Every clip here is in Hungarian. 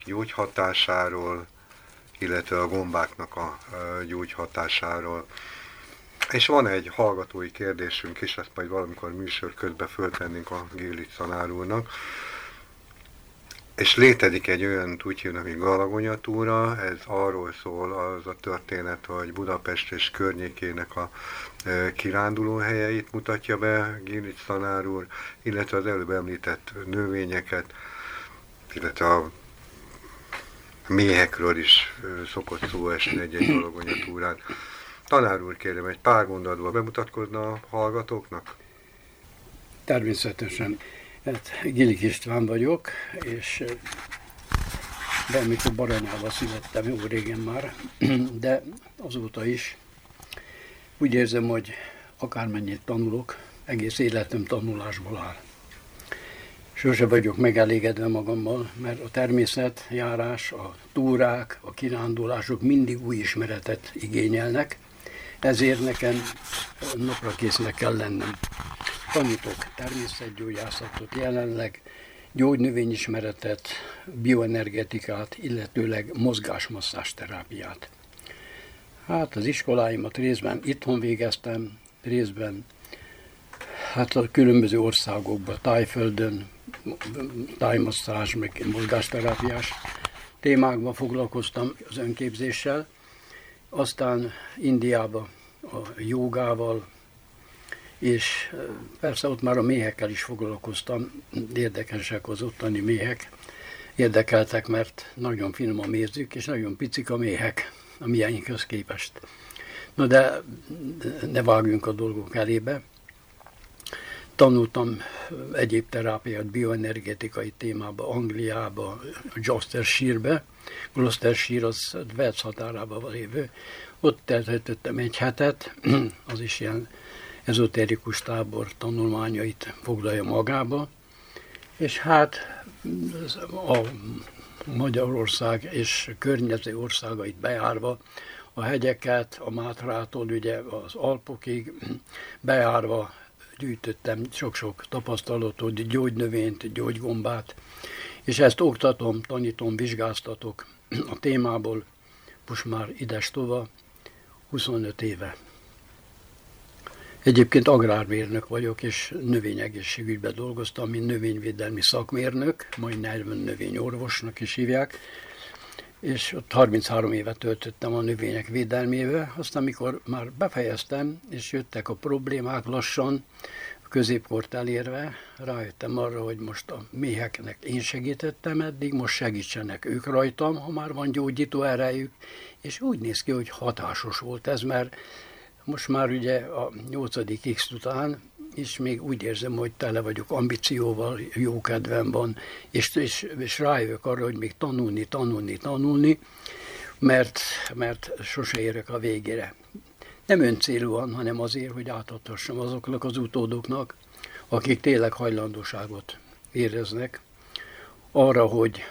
gyógyhatásáról, illetve a gombáknak a gyógyhatásáról. És van egy hallgatói kérdésünk is, ezt majd valamikor műsor közben föltennénk a Gilic tanár úrnak. És létezik egy olyan, úgy hívnak, hogy galagonyatúra, ez arról szól az a történet, hogy Budapest és környékének a kiránduló helyeit mutatja be Gilic tanár úr, illetve az előbb említett növényeket, illetve a méhekről is szokott szó esni egy galagonyatúrán. Tanár úr, kérem, egy pár mondatban bemutatkozna a hallgatóknak? Természetesen. Hát Gilik István vagyok, és valamikor Baranyában születtem, jó régen már, de azóta is úgy érzem, hogy akármennyit tanulok, egész életem tanulásból áll. Sose vagyok megelégedve magammal, mert a természetjárás, a túrák, a kirándulások mindig új ismeretet igényelnek, ezért nekem napra késznek kell lennem. Tanítok természetgyógyászatot jelenleg, gyógynövényismeretet, bioenergetikát, illetőleg mozgásmasszázs terápiát. Hát az iskoláimat részben itthon végeztem, részben hát a különböző országokban, Tájföldön, tájmasszázs, meg mozgásterápiás témákban foglalkoztam az önképzéssel, aztán Indiában a jogával, és persze ott már a méhekkel is foglalkoztam, érdekesek az ottani méhek, érdekeltek, mert nagyon finom a mézük, és nagyon picik a méhek a miénkhöz képest. Na de ne vágjunk a dolgok elébe. Tanultam egyéb terápiát bioenergetikai témába, Angliába, Gloucestershire-be. Gloucestershire az Wales határában lévő. Ott töltöttem egy hetet, az is ilyen ezotérikus tábor tanulmányait foglalja magába, és hát a Magyarország és környező országait bejárva, a hegyeket, a Mátrától ugye az Alpokig bejárva gyűjtöttem sok-sok tapasztalatot, gyógynövényt, gyógygombát, és ezt oktatom, tanítom, vizsgáztatok a témából, most már idestova 25 éve. Egyébként agrármérnök vagyok, és növényegészségügyben dolgoztam, mint növényvédelmi szakmérnök, majd növényorvosnak is hívják, és ott 33 évet töltöttem a növények védelmével. Aztán, amikor már befejeztem, és jöttek a problémák lassan, a középkort elérve, rájöttem arra, hogy most a méheknek én segítettem eddig, most segítsenek ők rajtam, ha már van gyógyító erejük, és úgy néz ki, hogy hatásos volt ez, mert most már ugye a 8. X után is még úgy érzem, hogy tele vagyok ambícióval, jó kedvem van, és rájövök arra, hogy még tanulni, mert sose érek a végére. Nem öncélúan, hanem azért, hogy átadhassam azoknak az utódoknak, akik tényleg hajlandóságot éreznek arra, hogy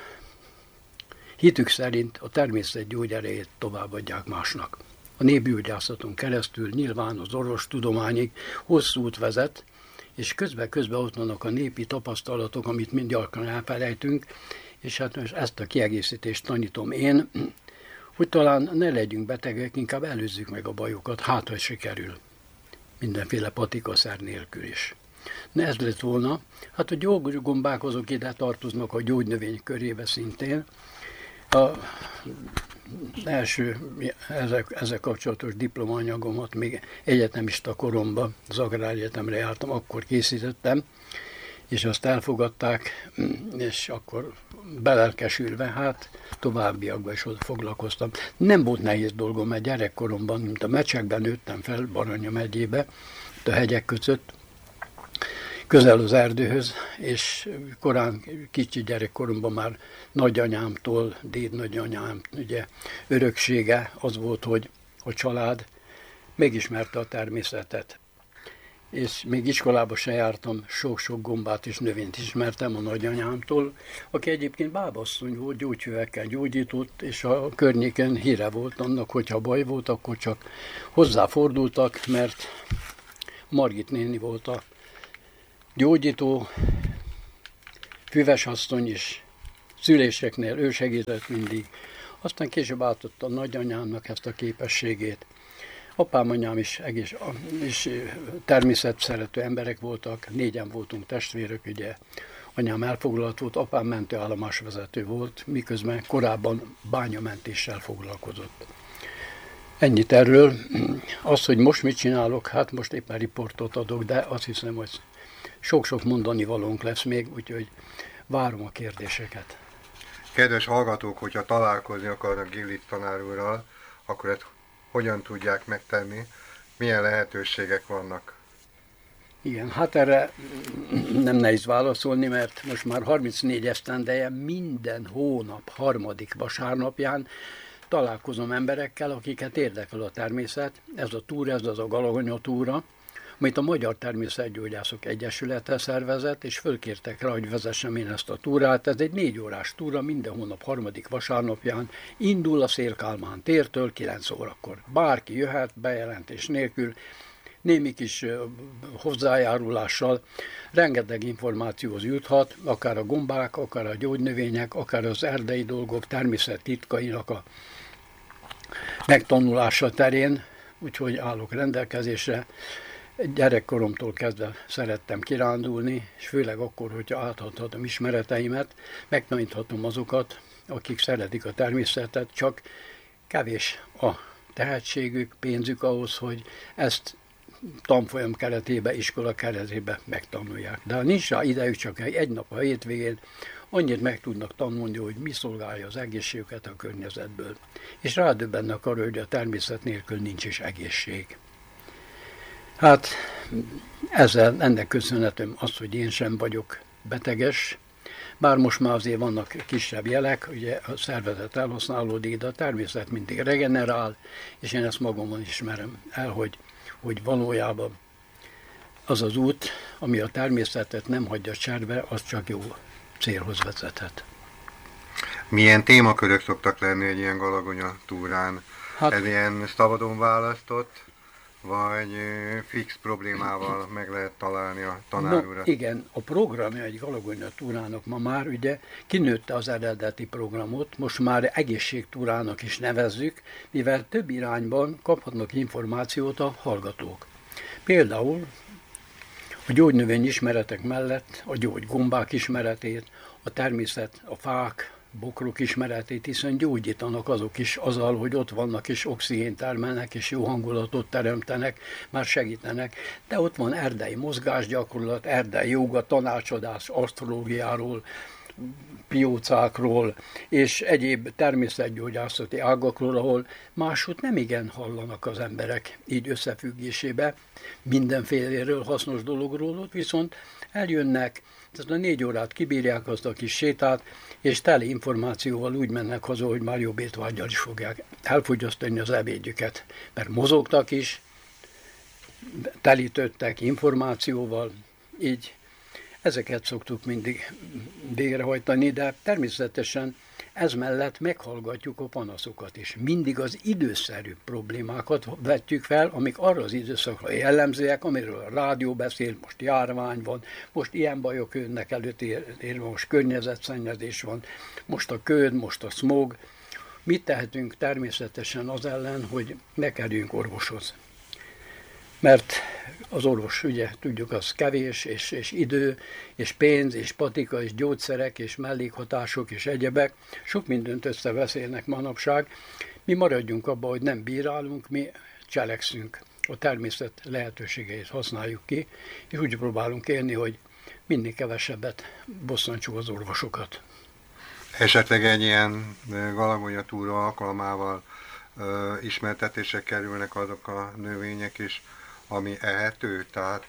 hitük szerint a természet gyógyerejét továbbadják másnak. A népgyógyászaton keresztül nyilván az orvostudományig hosszú út vezet, és közben ott vannak a népi tapasztalatok, amit mind gyakran elfelejtünk, és hát most ezt a kiegészítést tanítom én, hogy talán ne legyünk betegek, inkább előzzük meg a bajokat, hát hogy sikerül. Mindenféle patikaszer nélkül is. Ne ez lett volna, hát a gyógygombák azok ide tartoznak a gyógynövény körébe szintén. A első ezzel kapcsolatos diplomaanyagomat még egyetemista koromban, az Agráregyetemre jártam, akkor készítettem, és azt elfogadták, és akkor belelkesülve, hát továbbiakban is ott foglalkoztam. Nem volt nehéz dolgom, mert gyerekkoromban, mint a Mecsekben nőttem fel, Baranya megyébe, a hegyek között, közel az erdőhöz, és korán kicsi gyerekkoromban már nagyanyámtól, dédnagyanyám ugye öröksége az volt, hogy a család megismerte a természetet. És még iskolába se jártam, sok-sok gombát és növényt ismertem a nagyanyámtól, aki egyébként bábasszony volt, gyógyhövekkel gyógyított, és a környéken híre volt annak, hogyha baj volt, akkor csak hozzáfordultak, mert Margit néni volt a gyógyító, Füves asszony is, szüléseknél ő segített mindig. Aztán később átadta a nagyanyámnak ezt a képességét. Apám, anyám is természetszerető emberek voltak, 4-en voltunk testvérek, ugye. Anyám elfoglalt volt, apám mentőállomásvezető volt, miközben korábban bányamentéssel foglalkozott. Ennyit erről. Az, hogy most mit csinálok, hát most éppen riportot adok, de azt hiszem, hogy sok-sok mondani valónk lesz még, úgyhogy várom a kérdéseket. Kedves hallgatók, hogyha találkozni akarnak Gillit tanár úrral, akkor ezt hogyan tudják megtenni? Milyen lehetőségek vannak? Igen, hát erre nem nehéz válaszolni, mert most már 34 esztendeje minden hónap harmadik vasárnapján találkozom emberekkel, akiket érdekel a természet. Ez a túra, ez az a Galagonya túra, amit a Magyar Természetgyógyászok Egyesülete szervezett, és fölkértek rá, hogy vezessem én ezt a túrát. Ez egy 4 órás túra, minden hónap harmadik vasárnapján, indul a Széll-Kálmán tértől 9 órakor. Bárki jöhet, bejelentés nélkül, némi kis hozzájárulással, rengeteg információhoz juthat, akár a gombák, akár a gyógynövények, akár az erdei dolgok, természet titkainak a megtanulása terén, úgyhogy állok rendelkezésre. Gyerekkoromtól kezdve szerettem kirándulni, és főleg akkor, hogyha átadhatom ismereteimet, megtaníthatom azokat, akik szeretik a természetet, csak kevés a tehetségük, pénzük ahhoz, hogy ezt tanfolyam keretében, iskola keretében megtanulják. De ha nincs rá idejük, csak egy nap a hétvégén, annyit meg tudnak tanulni, hogy mi szolgálja az egészségüket a környezetből. És rádöbbennek arra, hogy a természet nélkül nincs is egészség. Hát ennek köszönhetem az, hogy én sem vagyok beteges, bár most már azért vannak kisebb jelek, ugye a szervezet elhasználódik, de a természet mindig regenerál, és én ezt magamon ismerem el, hogy valójában az az út, ami a természetet nem hagyja cserbe, az csak jó célhoz vezethet. Milyen témakörök szoktak lenni egy ilyen Galagonya túrán? Hát, ez ilyen szabadon választott, vagy fix problémával meg lehet találni a tanár urat? Igen, a programja egy Galagonya túrának ma már ugye kinőtte az eredeti programot, most már egészségtúrának is nevezzük, mivel több irányban kaphatnak információt a hallgatók. Például a gyógynövény ismeretek mellett a gyógygombák ismeretét, a természet, a fák, bokrok ismeretét, hiszen gyógyítanak azok is azzal, hogy ott vannak és oxigént termelnek és jó hangulatot teremtenek, már segítenek. De ott van erdei mozgásgyakorlat, erdei jóga, tanácsadás asztrológiáról, piócákról és egyéb természetgyógyászati ágakról, ahol máshogy nem igen hallanak az emberek így összefüggésébe mindenféléről, hasznos dologról, ott viszont eljönnek, tehát a 4 órát kibírják azt a kis sétát, és teli információval úgy mennek haza, hogy már jobb étvággyal is fogják elfogyasztani az ebédjüket, mert mozogtak is, telítődtek információval, így ezeket szoktuk mindig végrehajtani, de természetesen ez mellett meghallgatjuk a panaszokat is. Mindig az időszerű problémákat vetjük fel, amik arra az időszakra jellemzőek, amiről a rádió beszél, most járvány van, most ilyen bajok jönnek előtérve, most környezetszennyezés van, most a köd, most a smog. Mit tehetünk természetesen az ellen, hogy ne kerüljünk orvoshoz? Mert az orvos, ugye tudjuk, az kevés, és idő, és pénz, és patika, és gyógyszerek, és mellékhatások, és egyebek. Sok mindent összeveszélnek manapság. Mi maradjunk abban, hogy nem bírálunk, mi cselekszünk. A természet lehetőségeit használjuk ki, és úgy próbálunk élni, hogy minél kevesebbet bosszantsuk az orvosokat. Esetleg egy ilyen Galagonya túra alkalmával ismertetésre kerülnek azok a növények is, ami ehető, tehát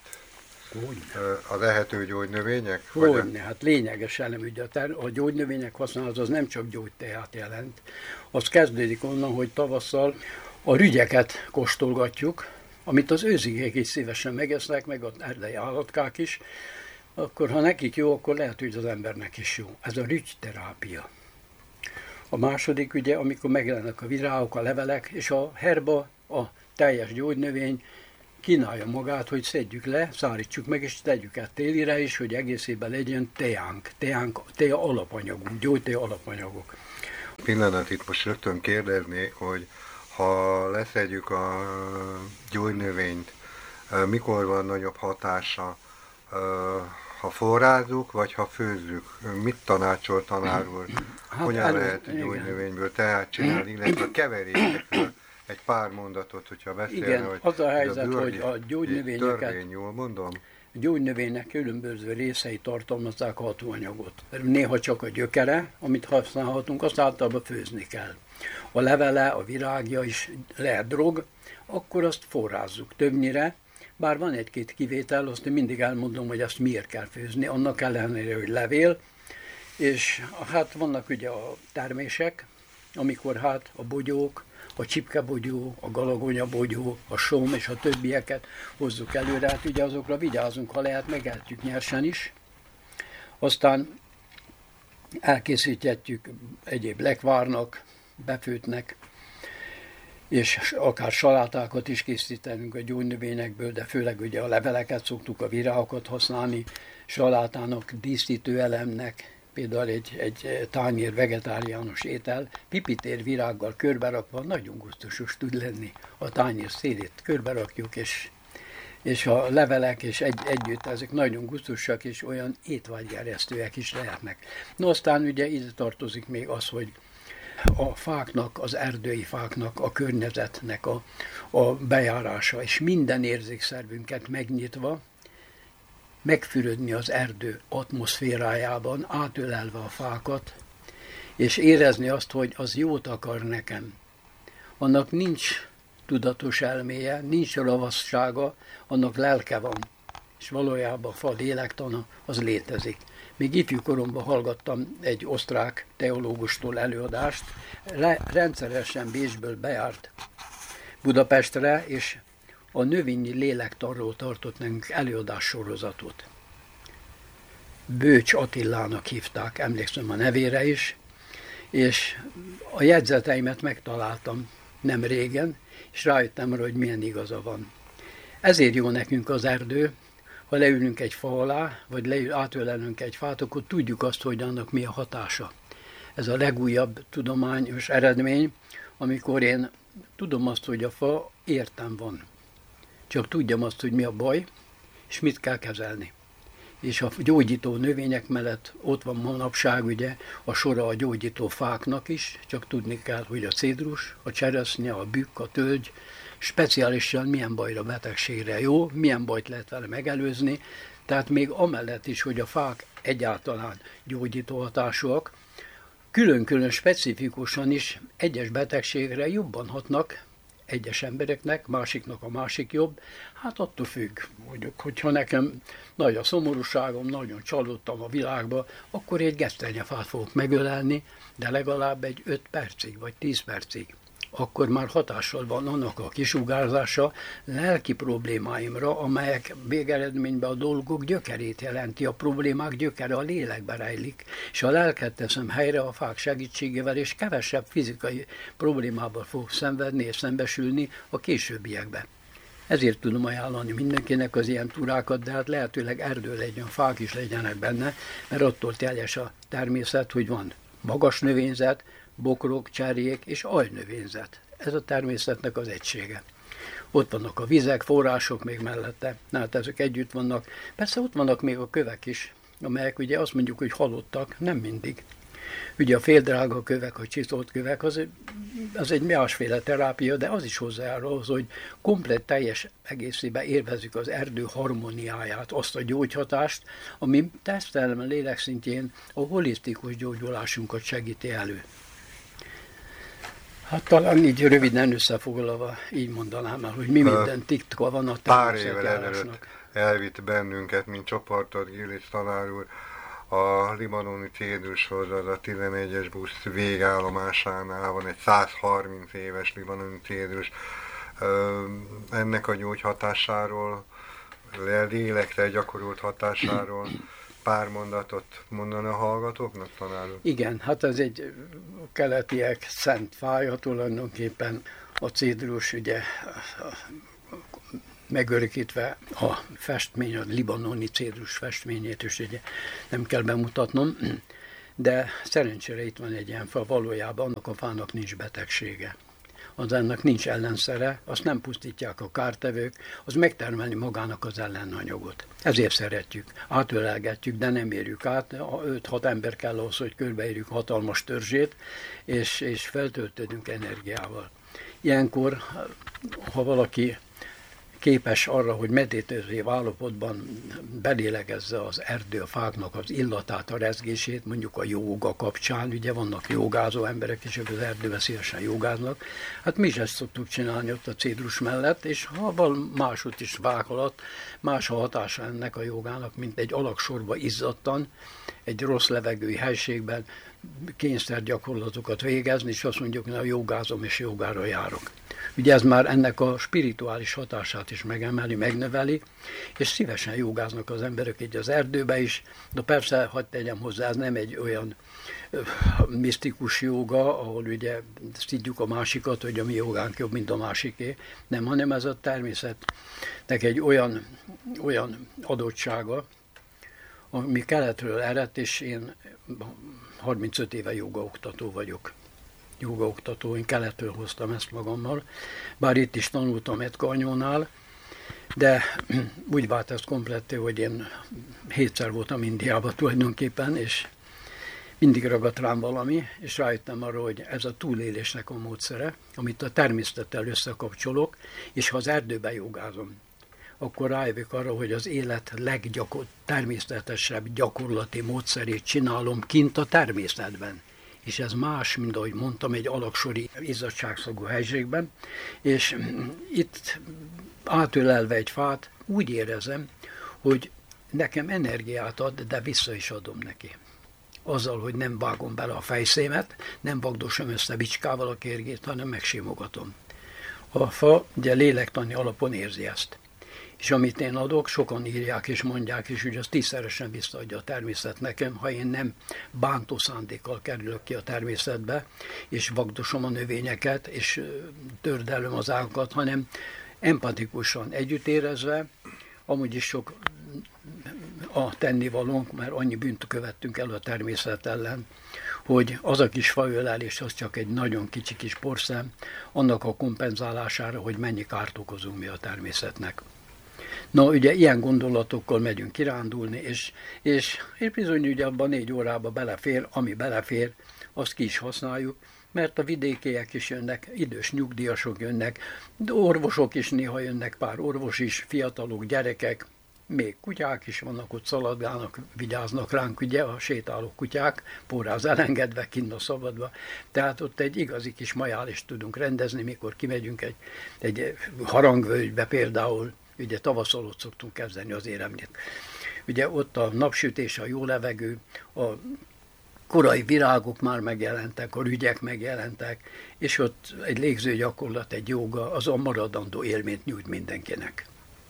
az ehető gyógynövények? Hogyne, hát lényeges elem, ugye a gyógynövények használat az nem csak gyógyteát jelent. Az kezdődik onnan, hogy tavasszal a rügyeket kóstolgatjuk, amit az őzigék is szívesen megesznek, meg az erdei állatkák is, akkor ha nekik jó, akkor lehet, hogy az embernek is jó. Ez a rügyterápia. A második ugye, amikor megjelennek a virágok, a levelek, és a herba, a teljes gyógynövény kínálja magát, hogy szedjük le, szárítsuk meg, és tegyük át télire is, hogy egész évben legyen tea alapanyagunk, gyógytea alapanyagok. Pillanat, itt most rögtön kérdeznék, hogy ha leszedjük a gyógynövényt, mikor van nagyobb hatása, ha forrázzuk, vagy ha főzzük? Mit tanácsol tanár úr? Hát Hogyan lehet gyógynövényből teát csinálni, illetve a keverékekről egy pár mondatot, hogyha beszélne, Igen, hogy az a helyzet, ez hogy a gyógynövényeket, törvény, jól mondom? a gyógynövénynek különböző részei tartalmazzák hatóanyagot. Néha csak a gyökere, amit használhatunk, azt általában főzni kell. A levele, a virágja is lehet drog, akkor azt forrázzuk többnyire, bár van egy-két kivétel, azt én mindig elmondom, hogy ezt miért kell főzni, annak ellenére, hogy levél, és hát vannak ugye a termések, amikor hát a bogyók, a csipkebogyó, a galagonyabogyó, a som és a többieket hozzuk előre, hát ugye azokra vigyázunk, ha lehet, megeltjük nyersen is. Aztán elkészítjük egyéb lekvárnak, befőtnek, és akár salátákat is készítenünk a gyógynövényekből, de főleg ugye a leveleket szoktuk, a virágokat használni, salátának, díszítő elemnek, például egy tányér vegetáriánus étel, pipitér virággal körberakva nagyon gusztusos tud lenni. A tányér szélét körberakjuk, és a levelek és együtt ezek nagyon gusztusosak, és olyan étvágygerjesztőek is lehetnek. No, aztán ugye ide tartozik még az, hogy a fáknak, az erdői fáknak, a környezetnek a bejárása, és minden érzékszervünket megnyitva, megfürödni az erdő atmoszférájában, átölelve a fákat, és érezni azt, hogy az jót akar nekem. Annak nincs tudatos elméje, nincs ravassága, annak lelke van, és valójában a fa lélektana az létezik. Még ifjú koromban hallgattam egy osztrák teológustól előadást, rendszeresen Bécsből bejárt Budapestre, és a növényi lélektanról tartott nekünk előadás sorozatot. Bőcs Attilának hívták, emlékszem a nevére is, és a jegyzeteimet megtaláltam nem régen, és rájöttem arra, hogy milyen igaza van. Ezért jó nekünk az erdő, ha leülünk egy fa alá, vagy átölelünk egy fát, akkor tudjuk azt, hogy annak mi a hatása. Ez a legújabb tudományos eredmény, amikor én tudom azt, hogy a fa értem van. Csak tudjam azt, hogy mi a baj, és mit kell kezelni. És a gyógyító növények mellett ott van manapság ugye a sora a gyógyító fáknak is, csak tudni kell, hogy a cédrus, a cseresznye, a bükk, a tölgy speciálisan milyen bajra, betegségre jó, milyen bajt lehet vele megelőzni, tehát még amellett is, hogy a fák egyáltalán gyógyító hatásúak, külön-külön specifikusan is egyes betegségre jobban hatnak, egyes embereknek, másiknak a másik jobb, hát attól függ, hogyha nekem nagy a szomorúságom, nagyon csalódtam a világba, akkor egy gesztenyefát fogok megölelni, de legalább egy 5 percig, vagy 10 percig. Akkor már hatással van annak a kisugárzása lelki problémáimra, amelyek végeredményben a dolgok gyökerét jelenti, a problémák gyökere a lélekbe rejlik, és a lelket teszem helyre a fák segítségével, és kevesebb fizikai problémával fog szenvedni és szembesülni a későbbiekben. Ezért tudom ajánlani mindenkinek az ilyen túrákat, de hát lehetőleg erdő legyen, fák is legyenek benne, mert attól teljes a természet, hogy van magas növényzet, bokrok, cserjék és aljnövényzet. Ez a természetnek az egysége. Ott vannak a vizek, források még mellette, hát ezek együtt vannak. Persze ott vannak még a kövek is, amelyek ugye azt mondjuk, hogy halottak, nem mindig. Ugye a féldrága kövek, a csiszolt kövek, az egy másféle terápia, de az is hozzájárul ahhoz, hogy komplett teljes egészében élvezzük az erdő harmóniáját, azt a gyógyhatást, ami testtelem lélek szintjén a holisztikus gyógyulásunkat segíti elő. Hát talán így röviden összefoglalva így mondanám el, hogy mi minden titka van a Pár évvel ezelőtt természetjárásnak. elvitt bennünket, mint csoportot Gillis tanár úr, a libanoni cédrushoz, az a 11-es busz végállomásánál van egy 130 éves libanoni cédrus. Ennek a gyógyhatásáról, lélekre gyakorolt hatásáról pár mondatot mondana a hallgatóknak, tanár úr? Igen, hát ez egy keletiek szent fája tulajdonképpen, a cédrus ugye megörökítve a festmény, a libanoni cédrus festményét, és ugye nem kell bemutatnom, de szerencsére itt van egy ilyen fa, valójában annak a fának nincs betegsége. Az ennek nincs ellenszere, azt nem pusztítják a kártevők, az megtermeli magának az ellenanyagot. Ezért szeretjük, átölelgetjük, de nem érjük át. 5-6 ember kell ahhoz, hogy körbeérjük hatalmas törzsét, és feltöltődünk energiával. Ilyenkor, ha valaki képes arra, hogy meditatív állapotban belélegezze az erdő, a fáknak az illatát, a rezgését, mondjuk a jóga kapcsán, ugye vannak jogázó emberek is, akik az erdőben szívesen jogáznak, hát mi is ezt szoktuk csinálni ott a cédrus mellett, és ha van máshogy is fák alatt, más a hatása ennek a jogának, mint egy alagsorba izzadtan, egy rossz levegői helységben kényszergyakorlatokat végezni, és azt mondjuk, hogy na, jogázom és jogára járok. Ugye ez már ennek a spirituális hatását is megemeli, megnöveli, és szívesen jogáznak az emberek így az erdőbe is, de persze, hadd tegyem hozzá, ez nem egy olyan misztikus joga, ahol ugye szidjuk a másikat, hogy a mi jogánk jobb, mint a másiké, nem, hanem ez a természetnek egy olyan adottsága, ami keletről eredt, és én 35 éve jogaoktató vagyok. Jogaoktató, én keletről hoztam ezt magammal, bár itt is tanultam Edgarnyónál, de úgy vált ez kompletté, hogy én 7-szer voltam Indiában tulajdonképpen, és mindig ragadt rám valami, és rájöttem arra, hogy ez a túlélésnek a módszere, amit a természettel összekapcsolok, és ha az erdőben jogázom, akkor rájövök arra, hogy az élet természetesebb gyakorlati módszerét csinálom kint a természetben. És ez más, mint ahogy mondtam, egy alaksori izzadságszagú helységben, és itt átölelve egy fát úgy érezem, hogy nekem energiát ad, de vissza is adom neki. Azzal, hogy nem vágom bele a fejszémet, nem vagdosom össze bicskával a kérgét, hanem megsimogatom. A fa ugye lélektani alapon érzi ezt. És amit én adok, sokan írják és mondják, és ugye az 10-szeresen visszaadja a természet nekem, ha én nem bántó szándékkal kerülök ki a természetbe, és vagdosom a növényeket, és tördelöm az ágakat, hanem empatikusan együtt érezve, amúgy is sok a tennivalónk, mert annyi bűnt követtünk el a természet ellen, hogy az a kis faölelés, az csak egy nagyon kicsi kis porszem, annak a kompenzálására, hogy mennyi kárt okozunk mi a természetnek. Na, ugye ilyen gondolatokkal megyünk kirándulni, és bizony ugye abban 4 órába belefér, ami belefér, azt ki is használjuk, mert a vidékiek is jönnek, idős nyugdíjasok jönnek, de orvosok is néha jönnek, pár orvos is, fiatalok, gyerekek, még kutyák is vannak, ott szaladgálnak, vigyáznak ránk, ugye, a sétáló kutyák, póráz elengedve, kinn a szabadba. Tehát ott egy igazi kis majálist tudunk rendezni, mikor kimegyünk egy harangvölgybe például, ugye tavasz alatt szoktunk kezdeni az éremnyit. Ugye ott a napsütés, a jó levegő, a korai virágok már megjelentek, a rügyek megjelentek, és ott egy légző gyakorlat, egy jóga, az a maradandó élményt nyújt mindenkinek.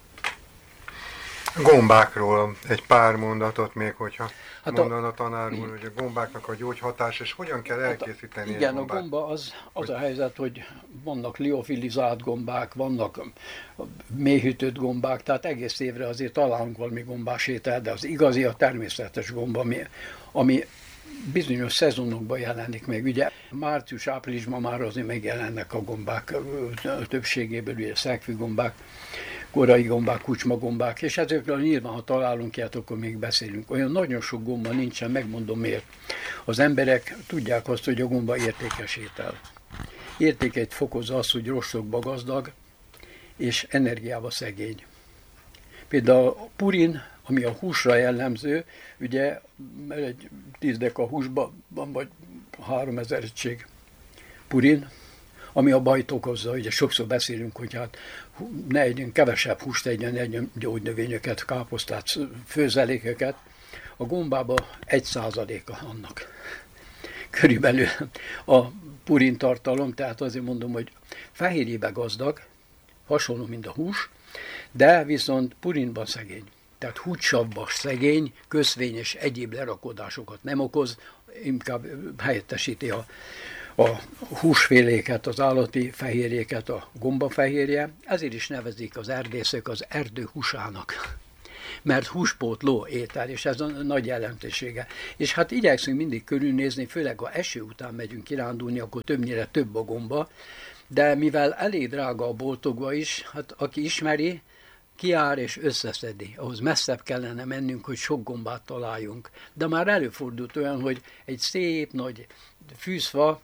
Gombákról egy pár mondatot még, hogyha Hát mondana tanár úr, hogy a gombáknak a gyógyhatás, és hogyan kell elkészíteni igen, egy gombát? a gomba az a helyzet, hogy vannak liofilizált gombák, vannak mélyhűtött gombák, tehát egész évre azért találunk valami gombás ételt, de az igazi a természetes gomba, ami bizonyos szezonokban jelenik meg. Ugye március-áprilisban már azért megjelennek a gombák többségéből, ugye szegfűgombák, korai gombák, kucsmagombák, és ezekről nyilván, ha találunk ilyet, akkor még beszélünk. Olyan nagyon sok gomba nincsen, megmondom miért. Az emberek tudják azt, hogy a gomba értékes étel. Értékeit fokozza az, hogy rostokba gazdag, és energiába szegény. Például a purin, ami a húsra jellemző, ugye egy 10 deka húsban van vagy 3000 egység purin, ami a bajt okozza. Ugye sokszor beszélünk, hogy hát ne együnk kevesebb húst, egyen gyógynövényeket, káposztát, főzelékeket. A gombában 1%-a annak. Körülbelül a purin tartalom, tehát azért mondom, hogy fehérjébe gazdag, hasonló, mint a hús, de viszont purinban szegény. Tehát húcsavban szegény, köszvény és egyéb lerakodásokat nem okoz, inkább helyettesíti a a húsféléket, az állati fehérjéket a gombafehérje, ezért is nevezik az erdészek az erdő húsának. Mert húspótló étel, és ez a nagy jelentősége. És hát igyekszünk mindig körülnézni, főleg ha eső után megyünk kirándulni, akkor többnyire több a gomba, de mivel elég drága a boltokba is, hát aki ismeri, kiár és összeszedi. Ahhoz messzebb kellene mennünk, hogy sok gombát találjunk. De már előfordult olyan, hogy egy szép nagy fűzfa,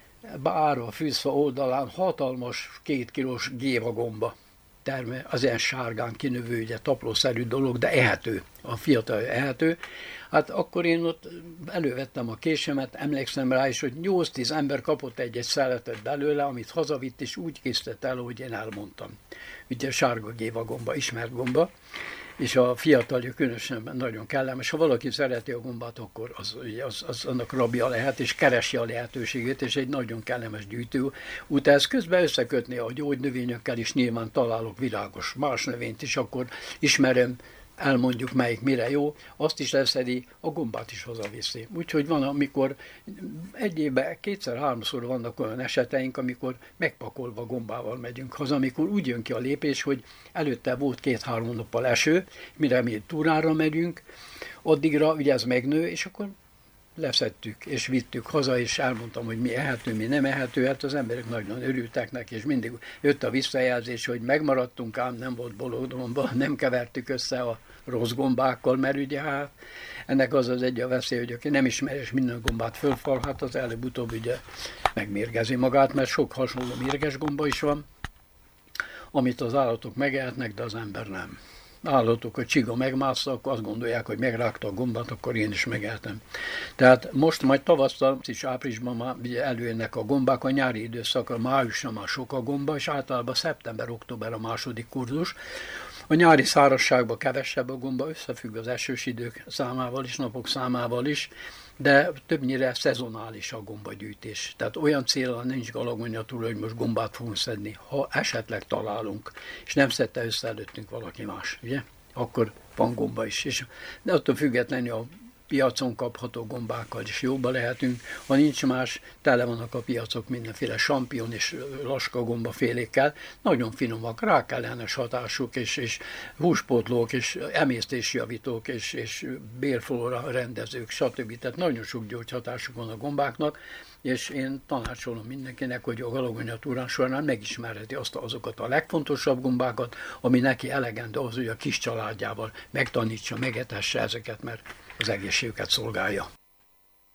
bár a fűzfa oldalán hatalmas 2 kilós gévagomba termel, az ilyen sárgán kinövő, ugye taplószerű dolog, de ehető, a fiatal ehető. Hát akkor én ott elővettem a késemet, emlékszem rá is, hogy 8-10 ember kapott egy-egy szeletet belőle, amit hazavitt, és úgy készített el, hogy én elmondtam. Ugye sárga gévagomba, ismert gomba, és a fiatalja különösen nagyon kellemes. Ha valaki szereti a gombát, akkor az annak rabja lehet, és keresi a lehetőségét, és egy nagyon kellemes gyűjtő út. Ez közben összekötni a gyógynövényekkel is, nyilván találok virágos más növényt is, akkor ismerem, elmondjuk melyik mire jó, azt is leszedi, a gombát is hazaviszi. Úgyhogy van, amikor egy évben 2-3-szor vannak olyan eseteink, amikor megpakolva gombával megyünk haza, amikor úgy jön ki a lépés, hogy előtte volt 2-3 nappal eső, mire mi túrára megyünk, addigra ugye ez megnő, és akkor leszettük, és vittük haza, és elmondtam, hogy mi ehető, mi nem ehető, hát az emberek nagyon örültek neki, és mindig jött a visszajelzés, hogy megmaradtunk, ám nem volt bolondromba, nem kevertük össze a rossz gombákkal, mert ugye hát ennek az egy a veszély, hogy aki nem ismer, és minden gombát fölfal, hát az előbb-utóbb ugye megmérgezi magát, mert sok hasonló mérges gomba is van, amit az állatok megehetnek, de az ember nem. Állatok, a csiga megmászta, akkor azt gondolják, hogy megrágta a gombát, akkor én is megehetem. Tehát most majd tavasszal és áprilisban már ugye előjönnek a gombák, a nyári időszakra, májusra már sok a gomba, és általában szeptember-október a második kurzus. A nyári szárazságban kevesebb a gomba, összefügg az esős idők számával is, napok számával is, de többnyire szezonális a gombagyűjtés. Tehát olyan célra nincs Galagonya túl, hogy most gombát fogunk szedni. Ha esetleg találunk, és nem szedte össze előttünk valaki más, ugye? Akkor van gomba is. De attól függetlenül a piacon kapható gombákkal is jóba lehetünk. Ha nincs más, tele vannak a piacok mindenféle sampion és laska gombafélékkel. Nagyon finomak, rákellenes hatásuk, és húspótlók, és emésztésjavítók, és bélflóra rendezők, stb. Tehát nagyon sok gyógyhatásuk van a gombáknak, és én tanácsolom mindenkinek, hogy a Galagonya túrán során megismerheti azokat a legfontosabb gombákat, ami neki elegendő az, hogy a kis családjával megtanítsa, megetesse ezeket, mert az egészségüket szolgálja.